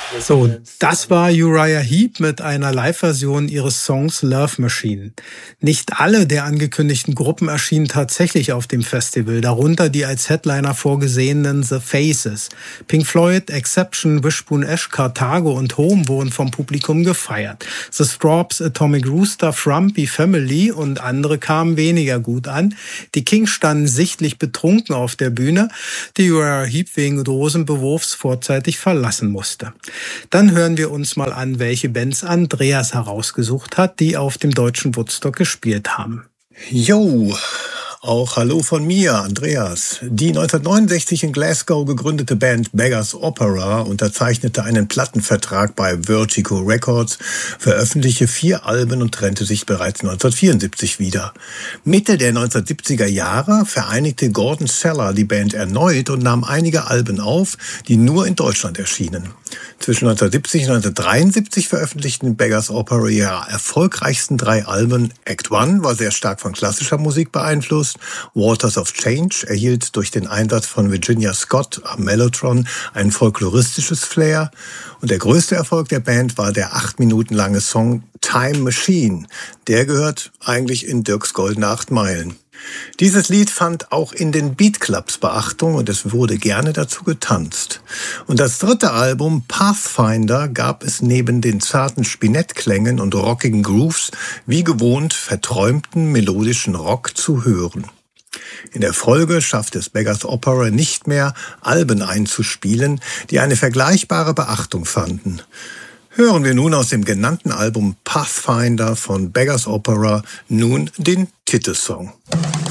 So, das war Uriah Heep mit einer Live-Version ihres Songs Love Machine. Nicht alle der angekündigten Gruppen erschienen tatsächlich auf dem Festival, darunter die als Headliner vorgesehenen The Faces. Pink Floyd, Exception, Wishbone Ash, Carthago und Home wurden vom Publikum gefeiert. The Strawbs, Atomic Rooster, Frumpy Family und andere kamen weniger gut an. Die Kings standen sichtlich betrunken auf der Bühne, die Uriah Heep wegen Dosenbewurfs vorzeitig verlassen musste. Dann hören wir uns mal an, welche Bands Andreas herausgesucht hat, die auf dem deutschen Woodstock gespielt haben. Jo, auch hallo von mir, Andreas. Die 1969 in Glasgow gegründete Band Beggars Opera unterzeichnete einen Plattenvertrag bei Vertigo Records, veröffentlichte 4 Alben und trennte sich bereits 1974 wieder. Mitte der 1970er Jahre vereinigte Gordon Seller die Band erneut und nahm einige Alben auf, die nur in Deutschland erschienen. Zwischen 1970 und 1973 veröffentlichten Beggars Opera ihre erfolgreichsten 3 Alben. Act One war sehr stark von klassischer Musik beeinflusst. Waters of Change erhielt durch den Einsatz von Virginia Scott am Mellotron ein folkloristisches Flair. Und der größte Erfolg der Band war der 8 Minuten lange Song Time Machine. Der gehört eigentlich in Dirks Goldene 8 Meilen. Dieses Lied fand auch in den Beatclubs Beachtung und es wurde gerne dazu getanzt. Und das 3. Album Pathfinder gab es neben den zarten Spinettklängen und rockigen Grooves wie gewohnt verträumten melodischen Rock zu hören. In der Folge schaffte es Beggars Opera nicht mehr, Alben einzuspielen, die eine vergleichbare Beachtung fanden. Hören wir nun aus dem genannten Album Pathfinder von Beggars Opera nun den Titelsong.